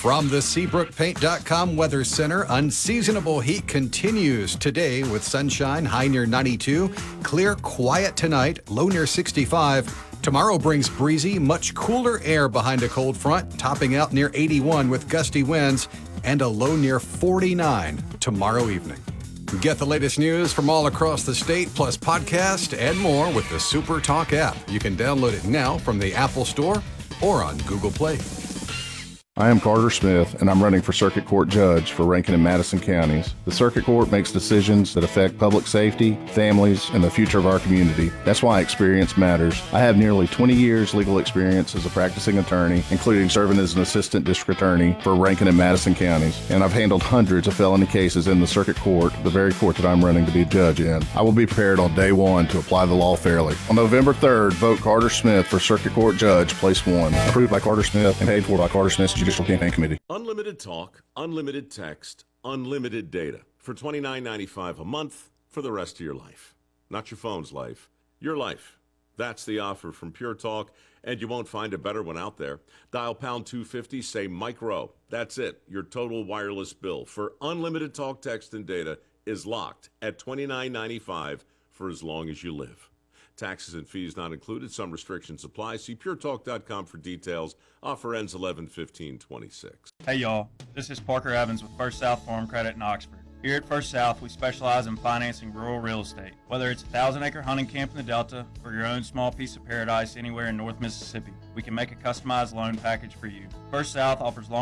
From the SeabrookPaint.com Weather Center, unseasonable heat continues today with sunshine, high near 92. Clear, quiet tonight, low near 65. Tomorrow brings breezy, much cooler air behind a cold front, topping out near 81 with gusty winds and a low near 49 tomorrow evening. Get the latest news from all across the state, plus podcast and more with the Super Talk app. You can download it now from the Apple Store or on Google Play. I am Carter Smith, and I'm running for Circuit Court Judge for Rankin and Madison counties. The Circuit Court makes decisions that affect public safety, families, and the future of our community. That's why experience matters. I have nearly 20 years legal experience as a practicing attorney, including serving as an assistant district attorney for Rankin and Madison counties, and I've handled hundreds of felony cases in the Circuit Court, the very court that I'm running to be a judge in. I will be prepared on day one to apply the law fairly. On November 3rd, vote Carter Smith for Circuit Court Judge, Place 1. Approved by Carter Smith and paid for by Carter Smith's Judicial Campaign Committee. Unlimited talk, unlimited text, unlimited data for $29.95 a month for the rest of your life. Not your phone's life, your life. That's the offer from Pure Talk, and you won't find a better one out there. Dial pound 250, say Mike Rowe. That's it. Your total wireless bill for unlimited talk, text, and data is locked at $29.95 for as long as you live. Taxes and fees not included. Some restrictions apply. See puretalk.com for details. Offer ends 11/15/26. Hey y'all, this is Parker Evans with First South Farm Credit in Oxford. Here at First South, we specialize in financing rural real estate. Whether it's a 1,000-acre hunting camp in the Delta or your own small piece of paradise anywhere in North Mississippi, we can make a customized loan package for you. First South offers long